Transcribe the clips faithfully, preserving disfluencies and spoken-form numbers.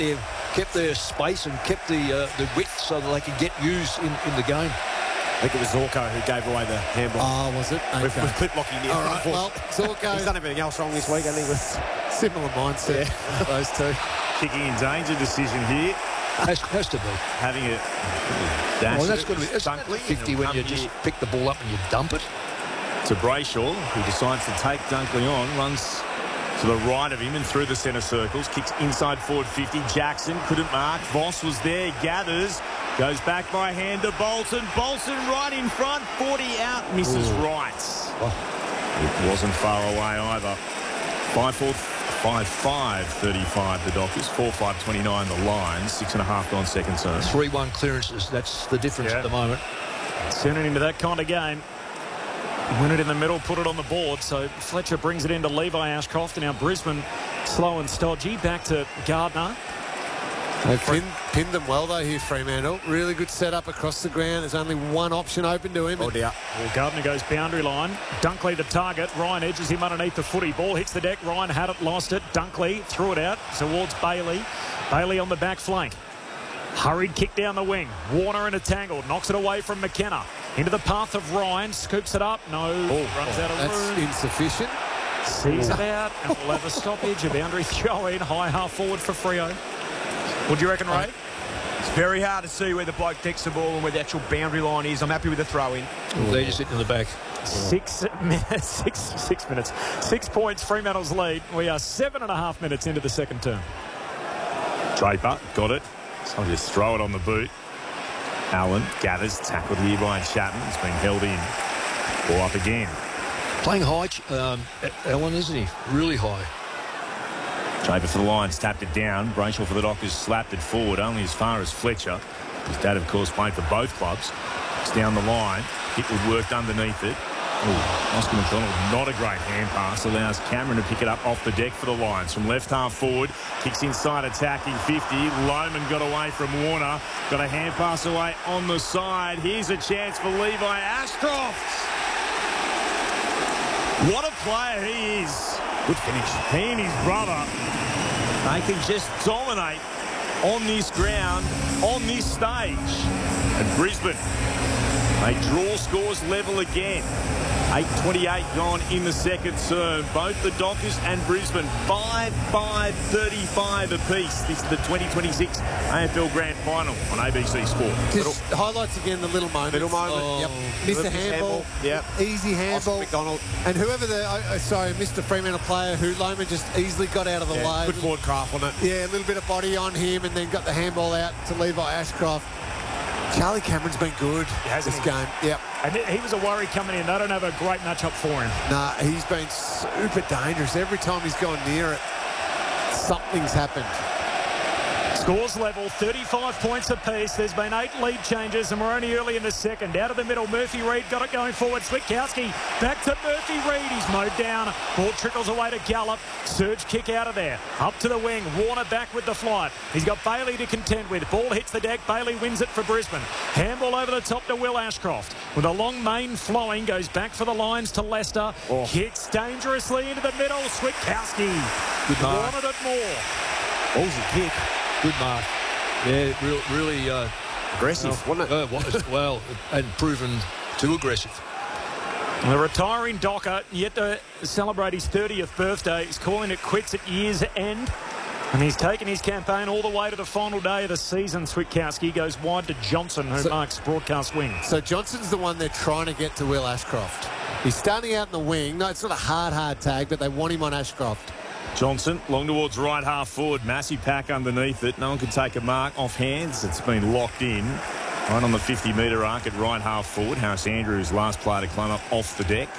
their kept their space and kept the uh, the width so that they could get used in, in the game. I think it was Zorko who gave away the handball. Oh, was it? Okay. With, with clip locking now. All right, well, Zorko... He's done everything else wrong this week, hasn't he? Similar mindset, yeah. Those two. Kicking in danger decision here. Has, has to be. Having it dash. Well, that's going to be it's fifty when you just pick the ball up and you dump it. To Brayshaw, who decides to take Dunkley on, runs to the right of him and through the centre circles, kicks inside forward fifty. Jackson couldn't mark. Voss was there, gathers, goes back by hand to Bolton. Bolton right in front, forty out, misses Ooh. right. Oh. It wasn't far away either. five four, five five, thirty-five the Dockers, four five, twenty-nine the Lions, six and a half gone second term. three one clearances, that's the difference yeah. at the moment. Sending into that kind of game. Win it in the middle, put it on the board. So Fletcher brings it into Levi Ashcroft. And now Brisbane slow and stodgy. Back to Gardner. They pinned, pinned them well, though, here, Fremantle. Really good setup across the ground. There's only one option open to him. Oh, dear. Well, Gardner goes boundary line. Dunkley the target. Ryan edges him underneath the footy. Ball hits the deck. Ryan had it, lost it. Dunkley threw it out towards Bailey. Bailey on the back flank. Hurried kick down the wing. Warner in a tangle. Knocks it away from McKenna. Into the path of Ryan. Scoops it up. No. Oh, runs out of that's room. That's insufficient. Sees it out. And we'll have a stoppage. A boundary throw in. High half forward for Freo. What do you reckon, Ray? It's very hard to see where the bloke takes the ball and where the actual boundary line is. I'm happy with the throw-in. They're just sitting in the back. Six minutes. Six, six minutes. Six points. Fremantle's lead. We are seven and a half minutes into the second term. Draper got it. So just throw it on the boot. Allen gathers, tackled here by Chapman. It's been held in. Ball up again. Playing high, um, Allen, isn't he? Really high. Draper for the Lions, tapped it down. Brayshaw for the Dockers slapped it forward, only as far as Fletcher. His dad, of course, played for both clubs. It's down the line. Hipwood worked underneath it. Ooh, Oscar McDonald, not a great hand pass. Allows Cameron to pick it up off the deck for the Lions. From left half forward, kicks inside, attacking fifty. Lohman got away from Warner. Got a hand pass away on the side. Here's a chance for Levi Ashcroft. What a player he is. Good finish. He and his brother, they can just dominate on this ground, on this stage. And Brisbane, they draw scores level again. eight twenty-eight gone in the second term. Both the Dockers and Brisbane, five five, thirty-five apiece. This is the twenty twenty-six A F L Grand Final on A B C Sport. Just highlights again the little moment. Little moment. Oh. Yep. Missed a handball. Yep. Easy handball. McDonald. And whoever the, uh, sorry, Mister Fremantle player who Lohman just easily got out of the yeah, way. Good forward craft on it. Yeah, a little bit of body on him and then got the handball out to Levi Ashcroft. Charlie Cameron's been good this he? game. Yep. And he was a worry coming in. They don't have a great matchup for him. Nah, he's been super dangerous. Every time he's gone near it, something's happened. Scores level, thirty-five points apiece. There's been eight lead changes, and we're only early in the second. Out of the middle, Murphy Reid got it going forward. Switkowski back to Murphy Reid. He's mowed down. Ball trickles away to Gallup. Surge kick out of there. Up to the wing. Warner back with the flight. He's got Bailey to contend with. Ball hits the deck. Bailey wins it for Brisbane. Handball over the top to Will Ashcroft. With a long main flowing, goes back for the Lions to Leicester. Oh. Kicks dangerously into the middle. Switkowski. Good mark. Wanted it more. Ballsy kick. Good mark. Yeah, real, really uh, aggressive, well, wasn't it? Uh, well, and proven too aggressive. The retiring Docker yet to celebrate his thirtieth birthday. He's calling it quits at year's end. And he's taken his campaign all the way to the final day of the season. Switkowski goes wide to Johnson, who so, marks broadcast wing. So Johnson's the one they're trying to get to Will Ashcroft. He's starting out in the wing. No, it's not a hard, hard tag, but they want him on Ashcroft. Johnson, long towards right half forward. Massive pack underneath it. No one can take a mark off hands. It's been locked in. Right on the fifty metre arc at right half forward. Harris Andrews, last player to climb up off the deck.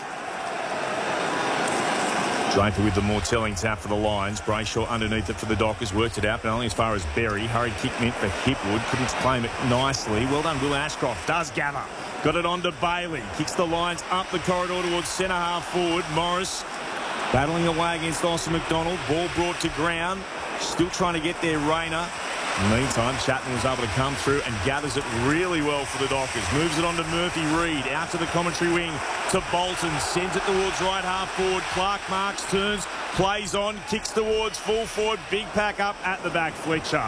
Draper with the more telling tap for the Lions. Brayshaw underneath it for the Dockers. Worked it out, but only as far as Berry. Hurried kick meant for Hipwood. Couldn't claim it nicely. Well done, Will Ashcroft. Does gather. Got it on to Bailey. Kicks the Lions up the corridor towards centre half forward. Morris battling away against Oscar McDonald. Ball brought to ground. Still trying to get there, Rayner. In the meantime, Chapman was able to come through and gathers it really well for the Dockers. Moves it on to Murphy Reid. Out to the commentary wing to Bolton. Sends it towards right half forward. Clark marks, turns, plays on, kicks towards full forward. Big pack up at the back, Fletcher.